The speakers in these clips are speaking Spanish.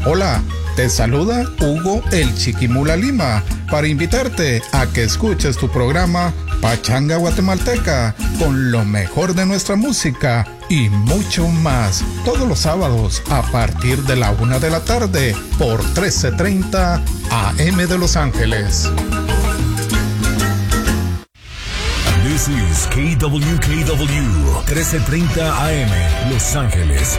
Hola, te saluda Hugo el Chiquimula Lima para invitarte a que escuches tu programa Pachanga Guatemalteca con lo mejor de nuestra música y mucho más todos los sábados a partir de la 1 de la tarde por 1330 AM de Los Ángeles. This is KWKW 1330 AM Los Ángeles.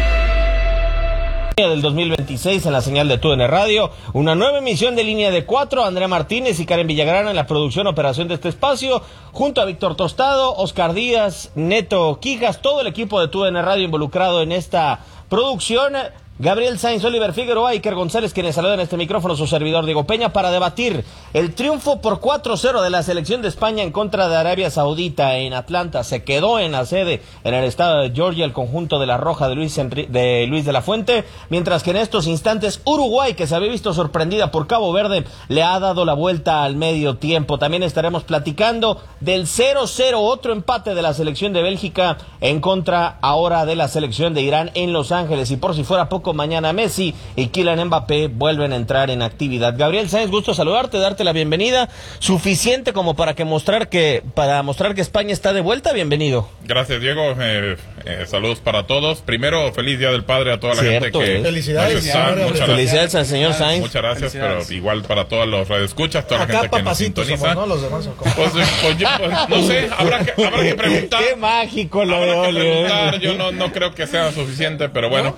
Del 2026 en la señal de TUDN Radio, una nueva emisión de Línea de 4, Andrea Martínez y Karen Villagrana en la producción operación de este espacio, junto a Víctor Tostado, Oscar Díaz, Neto Quijas, todo el equipo de TUDN Radio involucrado en esta producción. Gabriel Sainz, Oliver Figueroa, Iker González, quienes saludan en este micrófono, su servidor Diego Peña, para debatir el triunfo por 4-0 de la selección de España en contra de Arabia Saudita en Atlanta. Se quedó en la sede, en el estado de Georgia, el conjunto de la Roja de Luis de la Fuente, mientras que en estos instantes Uruguay, que se había visto sorprendida por Cabo Verde, le ha dado la vuelta al medio tiempo. También estaremos platicando del 0-0, otro empate de la selección de Bélgica en contra ahora de la selección de Irán en Los Ángeles. Y por si fuera poco, mañana Messi y Kylian Mbappé vuelven a entrar en actividad. Gabriel Sáenz, gusto saludarte, darte la bienvenida. Suficiente como para mostrar que España está de vuelta. Bienvenido. Gracias, Diego. Saludos para todos. Primero, feliz Día del Padre a toda la gente que felicidades. Felicidades al señor Sáenz. Muchas gracias, pero igual para todos los radioescuchas, toda la gente que nos sintoniza. Somos, ¿no? Los demás son como... pues, no sé, habrá que preguntar. Qué mágico lo de Oliver. Yo no creo que sea suficiente, pero bueno.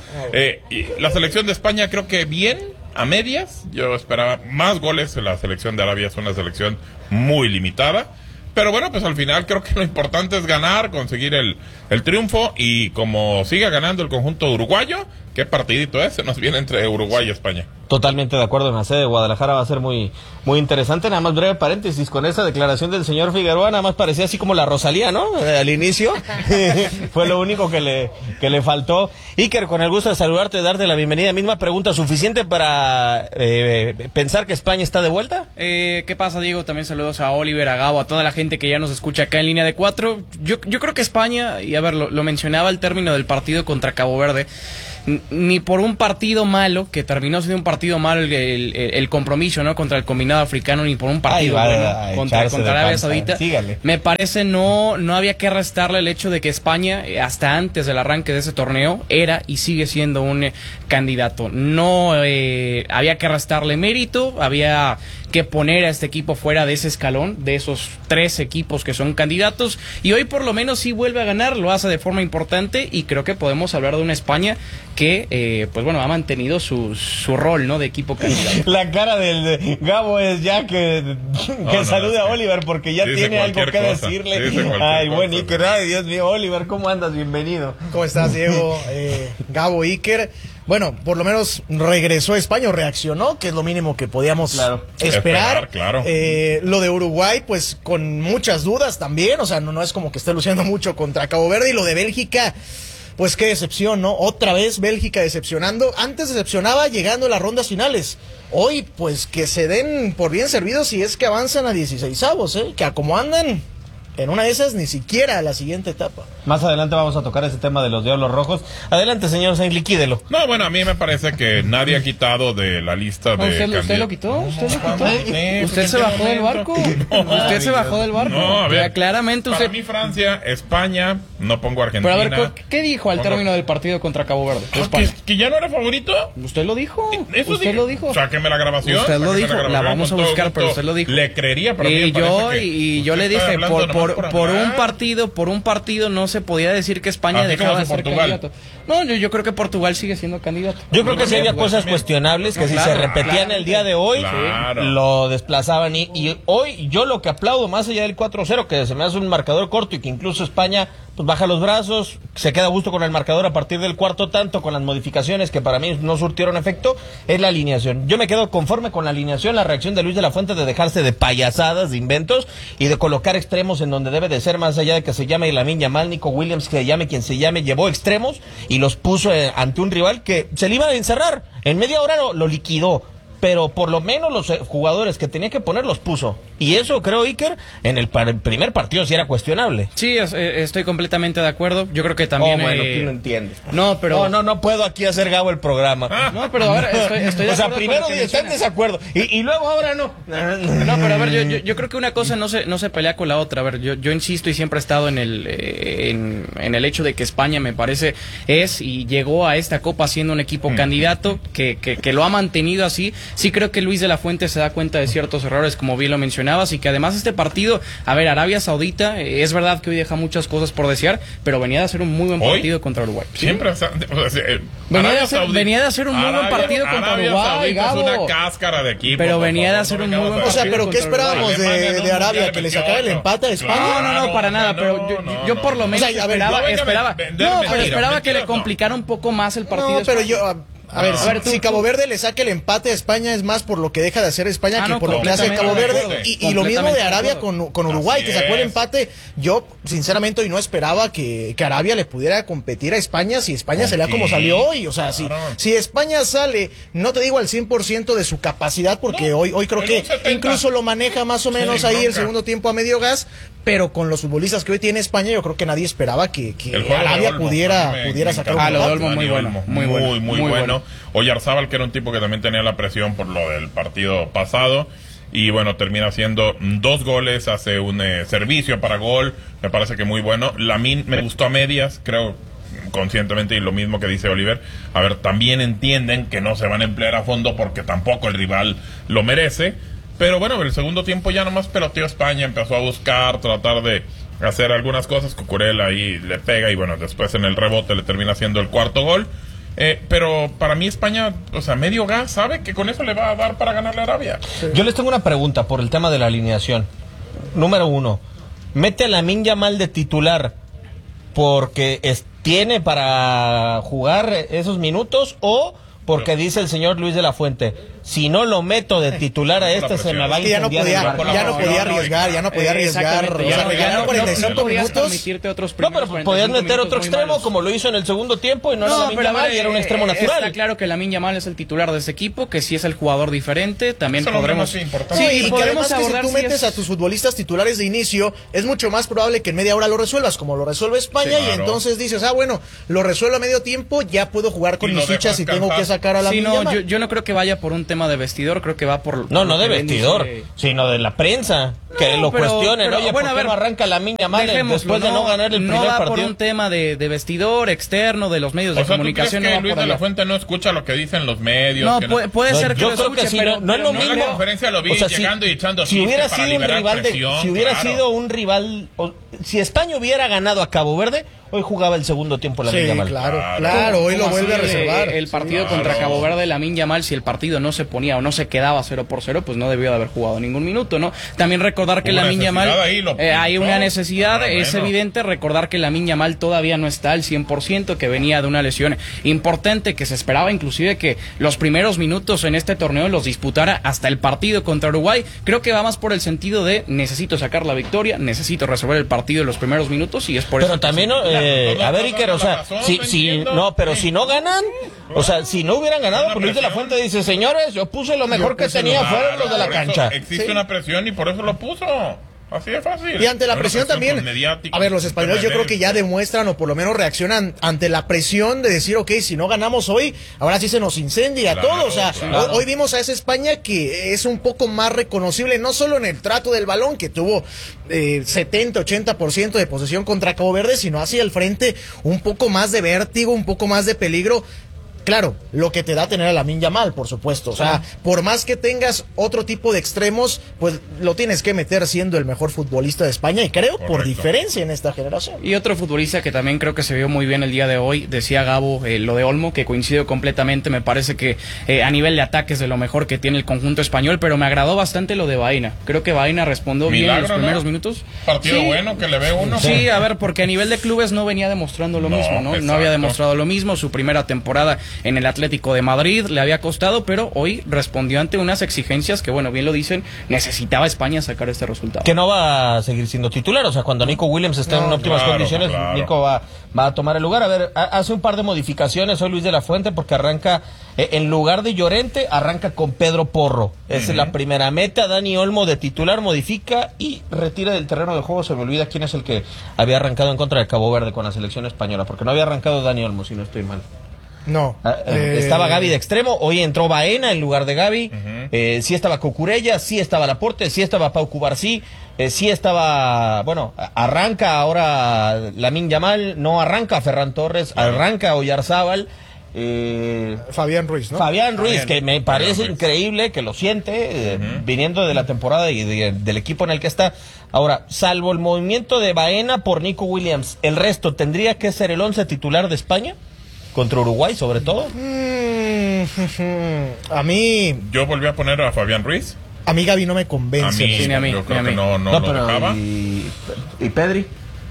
Y la selección de España creo que bien, a medias. Yo esperaba más goles. La selección de Arabia es una selección muy limitada. Pero bueno, pues al final creo que lo importante es ganar, conseguir el triunfo. Y como siga ganando el conjunto uruguayo, qué partidito se nos viene entre Uruguay y España. Totalmente de acuerdo, en la sede de Guadalajara va a ser muy, muy interesante. Nada más breve paréntesis con esa declaración del señor Figueroa, nada más parecía así como la Rosalía, ¿no? Al inicio. Fue lo único que le faltó. Iker, con el gusto de saludarte, darte la bienvenida. Misma pregunta, ¿suficiente para pensar que España está de vuelta? ¿Qué pasa, Diego? También saludos a Oliver, a Gabo, a toda la gente que ya nos escucha acá en Línea de 4. Yo creo que España, y a ver, lo mencionaba al término del partido contra Cabo Verde, ni por un partido malo, que terminó siendo un partido malo el compromiso, ¿no?, contra el combinado africano, ni por un partido contra Arabia Saudita. Sígale. Me parece no había que restarle el hecho de que España, hasta antes del arranque de ese torneo, era y sigue siendo un candidato. No había que restarle mérito, había que poner a este equipo fuera de ese escalón, de esos 3 equipos que son candidatos, y hoy por lo menos sí vuelve a ganar, lo hace de forma importante, y creo que podemos hablar de una España que, pues bueno, ha mantenido su rol, ¿no?, de equipo candidato. La cara del Gabo es ya que salude a Oliver, porque ya tiene algo que decirle. Ay, buen Iker, ay, Dios mío, Oliver, ¿cómo andas? Bienvenido. ¿Cómo estás, Diego? Gabo, Iker. Bueno, por lo menos regresó a España, o reaccionó, que es lo mínimo que podíamos esperar. Claro. Lo de Uruguay, pues con muchas dudas también, o sea, no es como que esté luciendo mucho contra Cabo Verde. Y lo de Bélgica, pues qué decepción, ¿no? Otra vez Bélgica decepcionando. Antes decepcionaba llegando a las rondas finales. Hoy, pues que se den por bien servidos si es que avanzan a 16avos, que a como andan, en una de esas ni siquiera a la siguiente etapa. Más adelante vamos a tocar ese tema de los Diablos Rojos. Adelante, señor Sainz, liquídelo. No, bueno, a mí me parece que nadie ha quitado de la lista de ¿Usted lo quitó? ¿Usted se bajó del barco? ¿Usted se bajó del barco? No, a ver, claramente usted... Para mí Francia, España, no pongo Argentina. Pero a ver, ¿qué dijo al término del partido contra Cabo Verde? ¿Que ya no era favorito? ¿Usted lo dijo? ¿Usted lo dijo? Sáqueme la grabación. Usted lo dijo, la vamos a buscar, pero usted lo dijo. Le creería, pero yo le dije, por un partido no se podía decir que España dejaba de ser candidato. No, yo creo que Portugal sigue siendo candidato. Yo creo que si había cosas cuestionables que si se repetían el día de hoy, lo desplazaban. Y hoy yo lo que aplaudo, más allá del 4-0, que se me hace un marcador corto y que incluso España pues baja los brazos, se queda a gusto con el marcador a partir del cuarto tanto, con las modificaciones que para mí no surtieron efecto, es la alineación. Yo me quedo conforme con la alineación, la reacción de Luis de la Fuente de dejarse de payasadas, de inventos, y de colocar extremos en donde debe de ser, más allá de que se llame Lamine Yamal, Nico Williams, que se llame quien se llame, llevó extremos y los puso ante un rival que se le iba a encerrar. En media hora lo liquidó. pero por lo menos los jugadores que tenía que poner los puso. Y eso creo, Iker, en el primer partido sí era cuestionable. Sí, estoy completamente de acuerdo. Yo creo que también... bueno, tú no entiendes. No, pero... No puedo aquí hacer Gabo el programa. No, pero a ver, estoy de acuerdo. O sea, primero está en desacuerdo y luego ahora no. No, pero a ver, yo creo que una cosa no se pelea con la otra. A ver, yo insisto y siempre he estado en el hecho de que España me parece y llegó a esta Copa siendo un equipo candidato que lo ha mantenido así. Sí creo que Luis de la Fuente se da cuenta de ciertos errores, como bien lo mencionabas, y que además este partido, a ver, Arabia Saudita, es verdad que hoy deja muchas cosas por desear, pero venía de hacer un muy buen partido contra Uruguay. Siempre venía de hacer un muy buen partido contra Uruguay, Gabo. Es una cáscara de equipo. Pero venía de hacer un muy buen partido. O sea, pero ¿qué esperábamos de Arabia? ¿Que le sacara el empate a España? No, para nada, pero yo por lo menos esperaba que le complicara un poco más el partido. No, pero a ver, si Cabo Verde le saca el empate a España es más por lo que deja de hacer España que por lo que hace Cabo Verde. Y lo mismo de Arabia con Uruguay, que sacó el empate. Yo, sinceramente, hoy no esperaba que Arabia le pudiera competir a España si España salía como salió hoy. O sea, si España sale, no te digo al 100% de su capacidad, porque hoy creo que incluso lo maneja más o menos ahí el segundo tiempo a medio gas. Pero con los futbolistas que hoy tiene España, yo creo que nadie esperaba que Arabia pudiera sacar un empate. Lo de Olmo muy bueno. Oyarzábal, que era un tipo que también tenía la presión por lo del partido pasado. Y bueno, termina haciendo 2 goles, hace un servicio para gol. Me parece que muy bueno. Lamine me gustó a medias, creo conscientemente, y lo mismo que dice Oliver. A ver, también entienden que no se van a emplear a fondo porque tampoco el rival lo merece. Pero bueno, el segundo tiempo ya nomás peloteó España, empezó a buscar, tratar de hacer algunas cosas. Cucurella ahí le pega y bueno, después en el rebote le termina haciendo el 4º gol. Pero para mí España, o sea, medio gas, sabe que con eso le va a dar para ganar la Arabia. Sí. Yo les tengo una pregunta por el tema de la alineación. Número 1, ¿mete a Lamine Yamal de titular porque tiene para jugar esos minutos o porque dice el señor Luis de la Fuente, si no lo meto de titular a se me va a ya no podía arriesgar. O sea, regalar 45 minutos. No, pero podías meter otro extremo como lo hizo en el segundo tiempo y no era Lamine Yamal y era un extremo natural. Está claro que Lamine Yamal es el titular de ese equipo, que sí es el jugador diferente, también podremos... y que además que si tú metes a tus futbolistas titulares de inicio, es mucho más probable que en media hora lo resuelvas, como lo resuelve España, y entonces dices, bueno, lo resuelvo a medio tiempo, ya puedo jugar con mis fichas y tengo que sacar a Lamine Yamal. Yo no creo que vaya por un tema de vestidor, creo que va por... No de vestidor, sino de la prensa, que lo cuestionen. Oye, ¿por qué no arranca Lamine Yamal después de no ganar el primer partido? No va por un tema de vestidor externo, de los medios de comunicación. ¿Tú crees que Luis de la Fuente no escucha lo que dicen los medios? No, puede ser que yo lo creo escuche, que sí, pero no es lo mismo. En la conferencia lo vi llegando y echando si hubiera para sido un rival presión, si hubiera sido un rival, si España hubiera ganado a Cabo Verde, hoy jugaba el segundo tiempo Lamine Yamal. Claro, hoy lo vuelve a reservar. El partido contra Cabo Verde, Lamine Yamal, si el partido no se ponía o no se quedaba 0-0, pues no debió de haber jugado ningún minuto, ¿no? También recordar que Lamine Yamal, hay una necesidad, es evidente. Recordar que Lamine Yamal todavía no está al 100%, que venía de una lesión importante, que se esperaba inclusive que los primeros minutos en este torneo los disputara hasta el partido contra Uruguay. Creo que va más por el sentido de necesito sacar la victoria, necesito resolver el partido en los primeros minutos, y es por eso. Pero también a ver, Iker, o sea, si no ganan, o sea, si no hubieran ganado, pues Luis de la Fuente dice, señores, yo puse lo mejor que tenía fuera los de la cancha. Existe una presión y por eso lo puso. Así de fácil. Y ante la presión también, a ver, los españoles yo creo que ya demuestran o por lo menos reaccionan ante la presión de decir, ok, si no ganamos hoy, ahora sí se nos incendia todo. O sea, hoy vimos a esa España que es un poco más reconocible, no solo en el trato del balón, que tuvo 70-80% de posesión contra Cabo Verde, sino hacia el frente un poco más de vértigo, un poco más de peligro. Claro, lo que te da tener a Lamine Yamal, por supuesto. O sea, por más que tengas otro tipo de extremos, pues lo tienes que meter siendo el mejor futbolista de España, y creo por diferencia en esta generación. Y otro futbolista que también creo que se vio muy bien el día de hoy, decía Gabo, lo de Olmo, que coincido completamente. Me parece que a nivel de ataques de lo mejor que tiene el conjunto español, pero me agradó bastante lo de Baena. Creo que Baena respondió bien en los primeros minutos. Partido bueno que le ve uno. Sí, a ver, porque a nivel de clubes no venía demostrando lo mismo, ¿no? No había demostrado lo mismo. Su primera temporada en el Atlético de Madrid, le había costado, pero hoy respondió ante unas exigencias que, bueno, bien lo dicen, necesitaba España sacar este resultado. Que no va a seguir siendo titular, o sea, cuando Nico Williams está en óptimas condiciones, claro. Nico va a tomar el lugar. A ver, hace un par de modificaciones hoy Luis de la Fuente, porque arranca, en lugar de Llorente, arranca con Pedro Porro. Es la primera meta. Dani Olmo de titular modifica y retira del terreno de juego. Se me olvida quién es el que había arrancado en contra de Cabo Verde con la selección española, porque no había arrancado Dani Olmo, si no estoy mal. No. Estaba Gavi de extremo, hoy entró Baena en lugar de Gavi. Sí estaba Cucurella, sí estaba Laporte, sí estaba Pau Cubarsí, sí estaba, bueno, arranca ahora Lamine Yamal, no arranca Ferran Torres, arranca Oyarzábal. Fabián Ruiz, ¿no? Fabián Ruiz, que me parece increíble que lo siente, viniendo de la temporada y del equipo en el que está. Ahora, salvo el movimiento de Baena por Nico Williams, ¿el resto tendría que ser el 11 titular de España? Contra Uruguay, sobre todo. A mí... Yo volví a poner a Fabián Ruiz. A mí Gavi no me convence. Yo creo que no lo dejaba. ¿Y Pedri?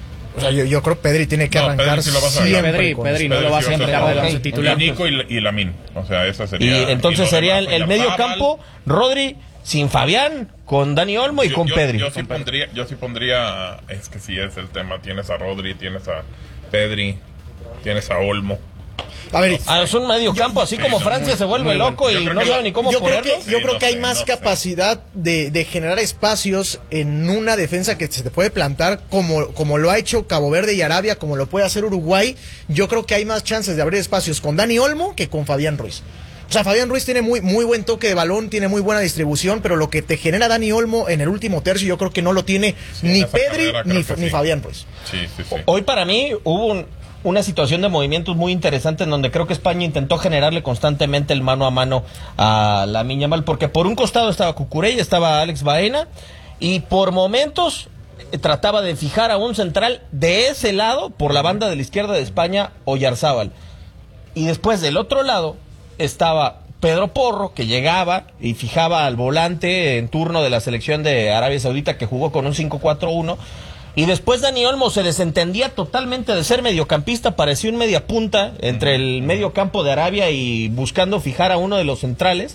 O sea, yo creo que Pedri tiene que arrancar Pedri sí lo vas a siempre. Pedri no lo va a sacar del once titular. Y Nico y Lamine. O sea, esa sería... Y entonces sería el medio campo, Rodri, sin Fabián, con Dani Olmo y con Pedri. Yo sí pondría... Es que sí es el tema. Tienes a Rodri, tienes a Pedri, tienes a Olmo. A ver, es un medio campo, así como Francia se vuelve loco y no sabe ni cómo ponerlo. Yo creo que hay más capacidad de generar espacios en una defensa que se te puede plantar como lo ha hecho Cabo Verde y Arabia, como lo puede hacer Uruguay. Yo creo que hay más chances de abrir espacios con Dani Olmo que con Fabián Ruiz. O sea, Fabián Ruiz tiene muy buen toque de balón, tiene muy buena distribución, pero lo que te genera Dani Olmo en el último tercio yo creo que no lo tiene ni Pedri ni Fabián Ruiz. Sí. Hoy para mí hubo una situación de movimientos muy interesante en donde creo que España intentó generarle constantemente el mano a mano a Lamine Yamal, porque por un costado estaba Cucurella, estaba Alex Baena, y por momentos trataba de fijar a un central de ese lado, por la banda de la izquierda de España, Oyarzábal. Y después del otro lado estaba Pedro Porro, que llegaba y fijaba al volante en turno de la selección de Arabia Saudita, que jugó con un 5-4-1. Y después Dani Olmo se desentendía totalmente de ser mediocampista, parecía un mediapunta entre el medio campo de Arabia y buscando fijar a uno de los centrales,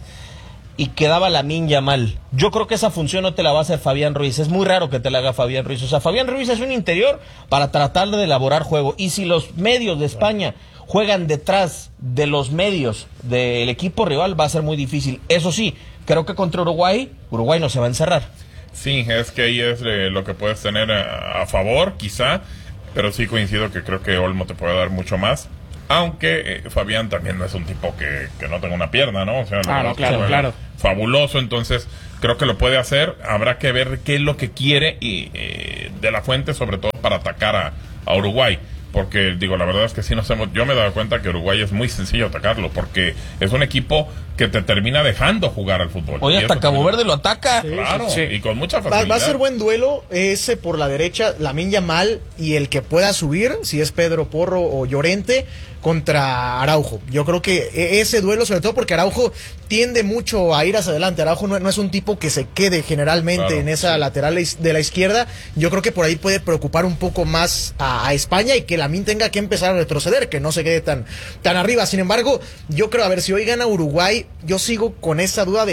y quedaba Lamine Yamal. Yo creo que esa función no te la va a hacer Fabián Ruiz, es muy raro que te la haga Fabián Ruiz. O sea, Fabián Ruiz es un interior para tratar de elaborar juego, y si los medios de España juegan detrás de los medios del equipo rival, va a ser muy difícil. Eso sí, creo que contra Uruguay no se va a encerrar. Sí, es que ahí es lo que puedes tener a favor, quizá, pero sí coincido que creo que Olmo te puede dar mucho más, aunque Fabián también no es un tipo que no tenga una pierna, ¿no? O sea, claro. Fabuloso, entonces creo que lo puede hacer. Habrá que ver qué es lo que quiere y de la Fuente, sobre todo para atacar a Uruguay. Porque, digo, la verdad es que sí yo me he dado cuenta que Uruguay es muy sencillo atacarlo, porque es un equipo que te termina dejando jugar al fútbol. Oye, hasta Cabo Verde lo ataca. Claro, y con mucha facilidad. Va a ser buen duelo ese por la derecha, Lamine Yamal, y el que pueda subir, si es Pedro Porro o Llorente, contra Araujo. Yo creo que ese duelo, sobre todo porque Araujo tiende mucho a ir hacia adelante. Araujo no es un tipo que se quede generalmente en esa lateral de la izquierda. Yo creo que por ahí puede preocupar un poco más a España, y que Lamine tenga que empezar a retroceder, que no se quede tan arriba. Sin embargo, yo creo, a ver, si hoy gana Uruguay, yo sigo con esa duda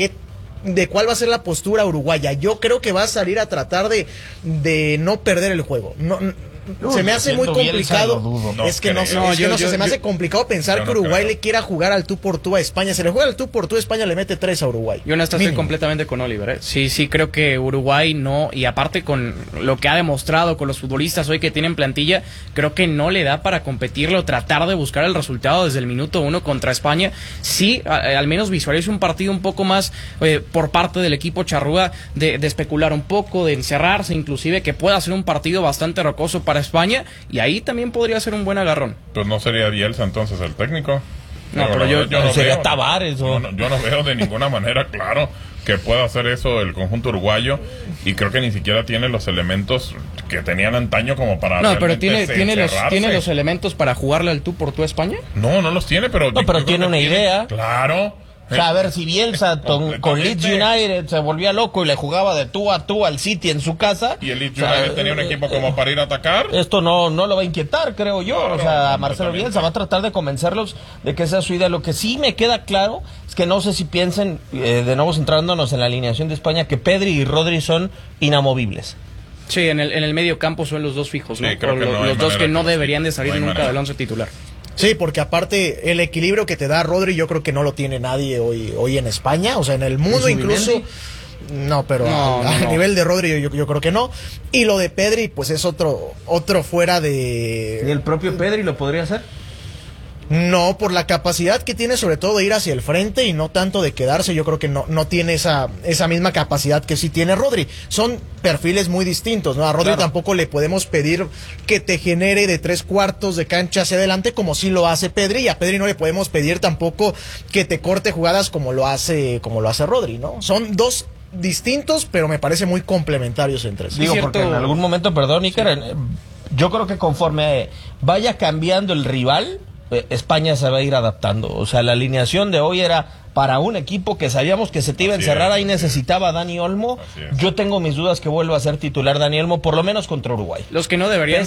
de cuál va a ser la postura uruguaya. Yo creo que va a salir a tratar de no perder el juego. Se me hace muy complicado. Se me hace complicado pensar que Uruguay le quiera jugar al tú por tú a España. Se le juega al tú por tú, España le mete 3 a Uruguay. Yo estoy completamente con Oliver. Sí, creo que Uruguay no, y aparte con lo que ha demostrado con los futbolistas hoy que tienen plantilla, creo que no le da para competirlo, tratar de buscar el resultado desde el minuto 1 contra España. Sí, al menos visualizo un partido un poco más por parte del equipo charrúa de especular un poco, de encerrarse, inclusive que pueda ser un partido bastante rocoso para España, y ahí también podría ser un buen agarrón. Pues no sería Bielsa entonces el técnico. No, pero yo no sería Tavares. Yo no veo de ninguna manera, claro, que pueda hacer eso el conjunto uruguayo, y creo que ni siquiera tiene los elementos que tenían antaño como para... No, pero tiene los elementos para jugarle al tú por tú a España. No los tiene, pero... No, pero tiene una idea. Claro, O sea, a ver si Bielsa con Leeds United se volvía loco y le jugaba de tú a tú al City en su casa. Y el Leeds United tenía un equipo como para ir a atacar. Esto no lo va a inquietar, creo yo. Claro, o sea, Marcelo Bielsa va a tratar de convencerlos de que sea su idea. Lo que sí me queda claro es que no sé si piensen, de nuevo centrándonos en la alineación de España, que Pedri y Rodri son inamovibles. Sí, en el medio campo son los dos fijos, ¿no? Sí, creo que los dos que no deberían de salir no hay nunca manera. del once titular. Sí, porque aparte el equilibrio que te da Rodri yo creo que no lo tiene nadie hoy en España, o sea, en el mundo incluso. No, pero a nivel de Rodri yo creo que no. Y lo de Pedri pues es otro fuera de... ¿Y el propio Pedri lo podría hacer? No, por la capacidad que tiene sobre todo de ir hacia el frente y no tanto de quedarse, yo creo que no tiene esa misma capacidad que sí tiene Rodri. Son perfiles muy distintos, ¿no? A Rodri tampoco le podemos pedir que te genere de 3/4 de cancha hacia adelante como sí lo hace Pedri, y a Pedri no le podemos pedir tampoco que te corte jugadas como lo hace Rodri, ¿no? Son dos distintos, pero me parece muy complementarios entre sí. Digo, porque en algún momento, perdón, Iker, yo creo que conforme vaya cambiando el rival, España se va a ir adaptando. O sea, la alineación de hoy era para un equipo que sabíamos que se te iba a encerrar, ahí necesitaba a Dani Olmo. Yo tengo mis dudas que vuelva a ser titular Dani Olmo, por lo menos contra Uruguay. Los que no deberían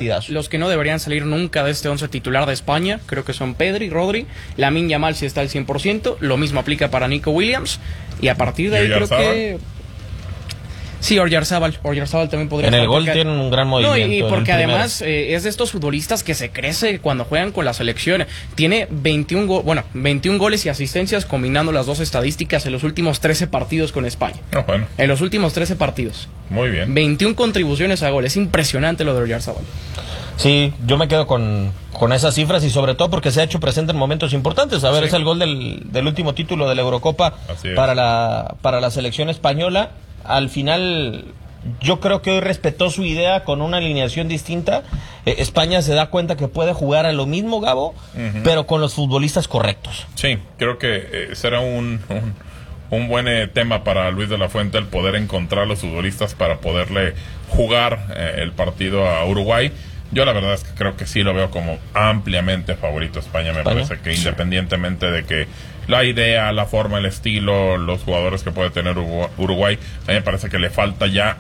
salir nunca de este once titular de España, creo que son Pedri, Rodri, Lamine Yamal si está al 100%, lo mismo aplica para Nico Williams, y a partir de ahí creo que... Sí, Oyarzábal también podría en estar. El gol tiene un gran movimiento. No, y porque además es de estos futbolistas que se crece cuando juegan con la selección. Tiene 21 goles y asistencias combinando las dos estadísticas en los últimos 13 partidos con España. Bueno. En los últimos 13 partidos. Muy bien. 21 contribuciones a gol. Es impresionante lo de Oyarzábal. Sí, yo me quedo con esas cifras y sobre todo porque se ha hecho presente en momentos importantes. A ver, es el gol del último título de la Eurocopa para la selección española. Al final, yo creo que hoy respetó su idea con una alineación distinta. España se da cuenta que puede jugar a lo mismo, Gabo, pero con los futbolistas correctos. Sí, creo que será un buen tema para Luis de la Fuente el poder encontrar los futbolistas para poderle jugar el partido a Uruguay. Yo la verdad es que creo que sí lo veo como ampliamente favorito España. Me parece que independientemente de que la idea, la forma, el estilo, los jugadores que puede tener Uruguay, a mí me parece que le falta ya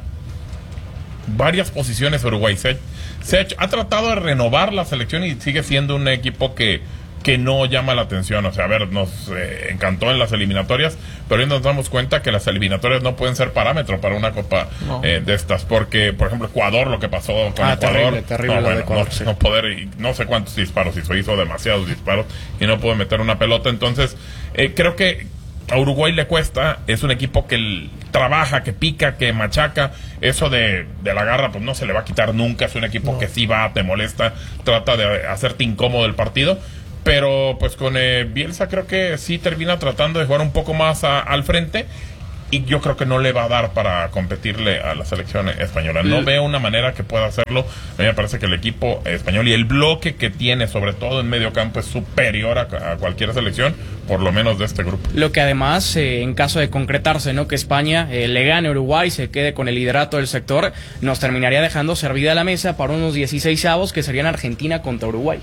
varias posiciones a Uruguay. Ha tratado de renovar la selección y sigue siendo un equipo que no llama la atención. O sea, a ver, nos encantó en las eliminatorias, pero hoy nos damos cuenta que las eliminatorias no pueden ser parámetro para una copa de estas, porque, por ejemplo, Ecuador, lo que pasó con Ecuador, terrible Ecuador, no poder, no sé cuántos disparos hizo demasiados disparos y no pudo meter una pelota. Entonces, creo que a Uruguay le cuesta, es un equipo que trabaja, que pica, que machaca. Eso de la garra pues no se le va a quitar nunca. Es un equipo que sí va, te molesta, trata de hacerte incómodo el partido. Pero pues con Bielsa creo que sí termina tratando de jugar un poco más al frente, y yo creo que no le va a dar para competirle a la selección española. No veo una manera que pueda hacerlo. A mí me parece que el equipo español y el bloque que tiene, sobre todo en medio campo, es superior a cualquier selección, por lo menos de este grupo. Lo que además, en caso de concretarse, ¿no?, que España le gane a Uruguay, se quede con el liderato del sector, nos terminaría dejando servida la mesa para unos 16avos que serían Argentina contra Uruguay.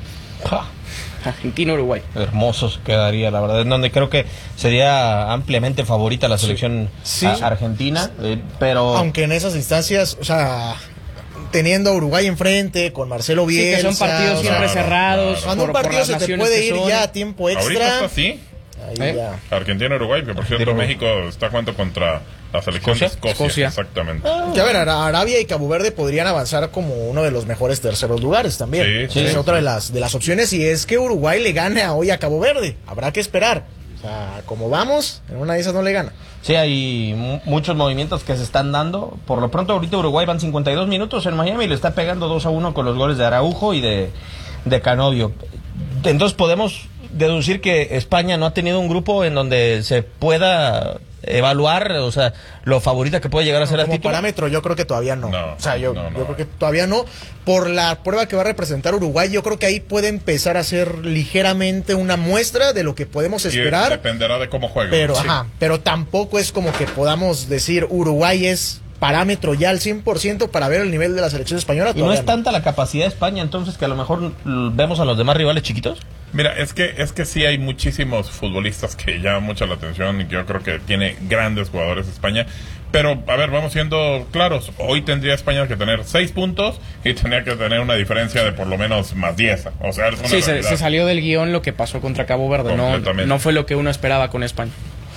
Argentina-Uruguay. Hermosos quedaría, la verdad, en donde creo que sería ampliamente favorita la selección argentina, pero... Aunque en esas instancias, o sea, teniendo a Uruguay enfrente, con Marcelo Bielsa... Sí, que son partidos siempre cerrados. Cuando un partido se te puede ir ya a tiempo extra... Ahorita está así. Ya. Argentina-Uruguay, que por cierto México está jugando contra la selección de Escocia. Exactamente. Que a ver, Arabia y Cabo Verde podrían avanzar como uno de los mejores terceros lugares también. Sí. Es otra de las opciones, y es que Uruguay le gane hoy a Cabo Verde. Habrá que esperar. O sea, como vamos, en una de esas no le gana. Sí, hay muchos movimientos que se están dando. Por lo pronto ahorita Uruguay van 52 minutos en Miami y le está pegando 2-1 con los goles de Araujo y de Canovio. Entonces podemos deducir que España no ha tenido un grupo en donde se pueda evaluar, o sea, lo favorita que puede llegar a ser el como título. Parámetro yo creo que todavía no. O sea, yo creo que todavía no. Por la prueba que va a representar Uruguay, yo creo que ahí puede empezar a ser ligeramente una muestra de lo que podemos esperar. Dependerá de cómo juegue. Pero tampoco es como que podamos decir Uruguay es parámetro ya al 100% para ver el nivel de la selección española. ¿Y no es tanta la capacidad de España entonces que a lo mejor vemos a los demás rivales chiquitos? Mira, es que sí hay muchísimos futbolistas que llaman mucho la atención y yo creo que tiene grandes jugadores España. Pero, a ver, vamos siendo claros. Hoy tendría España que tener 6 puntos y tenía que tener una diferencia de por lo menos más 10. O sea, es una Sí, se salió del guión lo que pasó contra Cabo Verde. No fue lo que uno esperaba con España.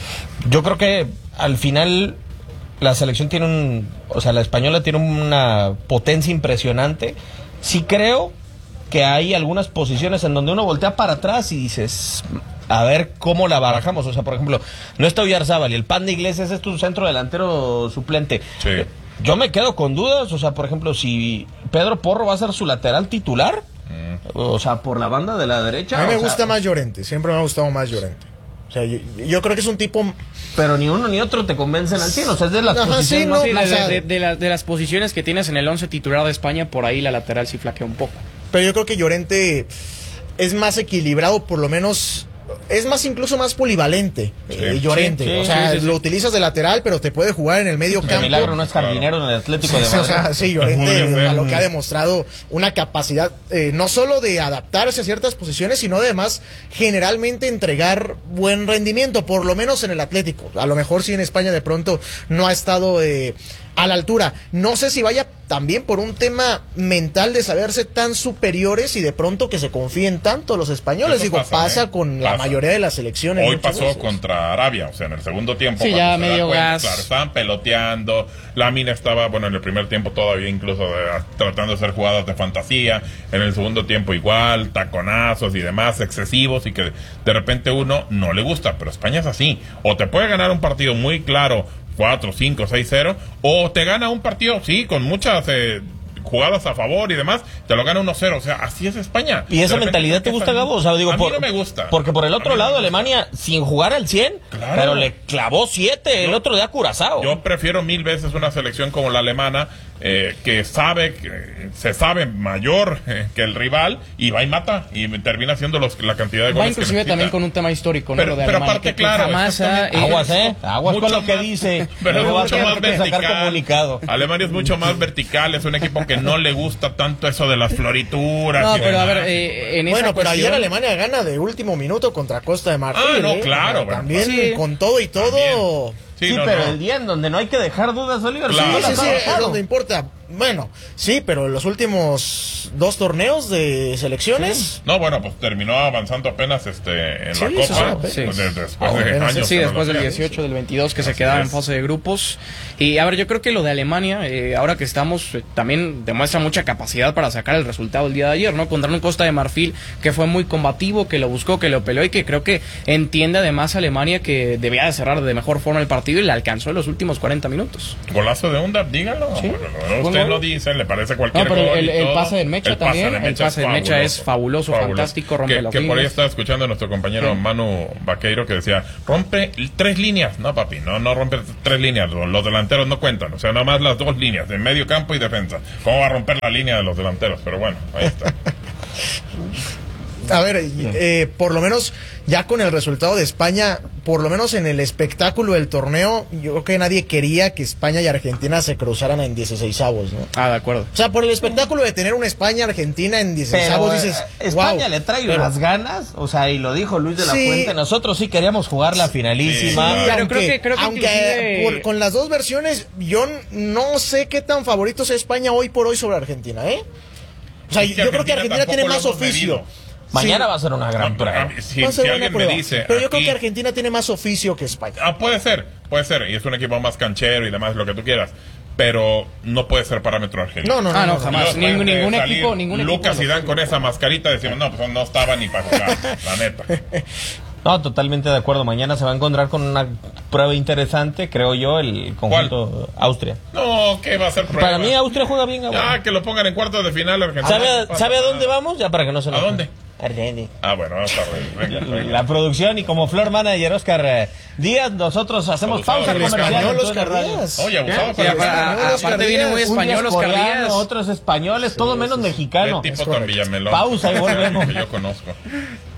Yo creo que al final la selección tiene la española tiene una potencia impresionante. Sí creo que hay algunas posiciones en donde uno voltea para atrás y dices, a ver cómo la barajamos. O sea, por ejemplo, no está Oyarzábal y el Panda Iglesias es tu centro delantero suplente. Sí. Yo me quedo con dudas. O sea, por ejemplo, si Pedro Porro va a ser su lateral titular, o sea, por la banda de la derecha. A mí me gusta más Llorente, siempre me ha gustado más Llorente. O sea, yo creo que es un tipo... Pero ni uno ni otro te convencen al 100, o sea, es de las posiciones no, más... De las posiciones que tienes en el 11 titular de España, por ahí la lateral sí flaquea un poco. Pero yo creo que Llorente es más equilibrado, por lo menos... Es incluso más polivalente, Llorente. Sí, o sea, sí. lo utilizas de lateral, pero te puede jugar en el medio campo. El milagro no es jardinero en el Atlético de Madrid. O sea, sí, Llorente a lo que ha demostrado una capacidad no solo de adaptarse a ciertas posiciones, sino además generalmente entregar buen rendimiento, por lo menos en el Atlético. A lo mejor sí en España de pronto no ha estado a la altura. No sé si vaya también por un tema mental de saberse tan superiores y de pronto que se confíen tanto los españoles. Eso pasa con la mayoría de las selecciones. Hoy pasó contra Arabia, o sea, en el segundo tiempo. Sí, ya medio gas. Claro, estaban peloteando. Mina estaba, en el primer tiempo todavía incluso tratando de hacer jugadas de fantasía. En el segundo tiempo igual, taconazos y demás excesivos y que de repente uno no le gusta. Pero España es así. O te puede ganar un partido muy claro, 4, 5, 6-0, o te gana un partido, sí, con muchas jugadas a favor y demás, te lo gana 1-0, o sea, así es España. ¿Y esa mentalidad te gusta, Gabo? O sea, digo, a mí no me gusta. Porque por el otro lado, Alemania, sin jugar al 100, claro, pero le clavó 7 el otro día a Curazao. Yo prefiero 1000 veces una selección como la alemana, que se sabe mayor que el rival, y va y mata, y termina haciendo la cantidad de goles. Va inclusive también con un tema histórico, ¿no? Pero aparte, claro, aguas con lo que dice. Pero es mucho más vertical. Alemania es mucho más vertical, es un equipo que no le gusta tanto eso de las florituras. No, pero a ver, en esa pero cuestión... ayer Alemania gana de último minuto contra Costa de Marfil. No, claro. También sí, con todo y todo... También. Sí, pero el día en donde no hay que dejar dudas, Oliver. Claro. Sí, es donde importa. Bueno, sí, pero los últimos 2 torneos de selecciones... Sí. No, pues terminó avanzando apenas en la Copa. Después de años. Sí, después del 18, del 22, que se quedaba en fase de grupos. Y a ver, yo creo que lo de Alemania, ahora que estamos, también demuestra mucha capacidad para sacar el resultado el día de ayer, ¿no? Contra un Costa de Marfil que fue muy combativo, que lo buscó, que lo peleó y que creo que entiende además Alemania que debía de cerrar de mejor forma el partido y le alcanzó en los últimos 40 minutos. Golazo de Undab, dígalo. Sí. Usted lo dice, le parece cualquier gol. No, pero el pase de Mecha también. El pase de Mecha es fabuloso, fantástico, rompe las líneas. Que por ahí estaba escuchando a nuestro compañero Manu Vaqueiro que decía, rompe 3 líneas. No, papi, no rompe 3 líneas. Los delanteros no cuentan. O sea, nada más las 2 líneas, de medio campo y defensa. ¿Cómo va a romper la línea de los delanteros? Pero bueno, ahí está. A ver, por lo menos ya con el resultado de España, por lo menos en el espectáculo del torneo, yo creo que nadie quería que España y Argentina se cruzaran en 16avos, ¿no? De acuerdo. O sea, por el espectáculo de tener una España-Argentina en 16avos, dices, España wow, le trae unas ganas, o sea, y lo dijo Luis de la Fuente, nosotros sí queríamos jugar la finalísima. Sí, pero creo que aunque con las 2 versiones, yo no sé qué tan favorito es España hoy por hoy sobre Argentina, ¿eh? O sea, yo creo que Argentina tiene más oficio. Mañana va a ser una gran prueba. Si alguien me dice... Pero yo creo que Argentina tiene más oficio que España. Puede ser. Y es un equipo más canchero y demás, lo que tú quieras. Pero no puede ser parámetro argentino. No, jamás. Ningún equipo. Lucas y Dan con esa mascarita decimos, no estaba ni para jugar, la neta. No, totalmente de acuerdo. Mañana se va a encontrar con una prueba interesante, creo yo, el conjunto Austria. No, ¿qué va a ser prueba? Para mí Austria juega bien. Que lo pongan en cuartos de final Argentina. ¿Sabe a dónde vamos? Ya para que no se nos... ¿A dónde? Argentina. Bueno, vamos a ver. La producción y como floor manager Oscar Díaz, nosotros hacemos pausa comercial. Oscar Díaz. Oye, abusado. Aparte viene muy español Oscar Díaz. Otros españoles, todo menos mexicano. Qué tipo tan Villamelón. Pausa y volvemos. Que yo conozco.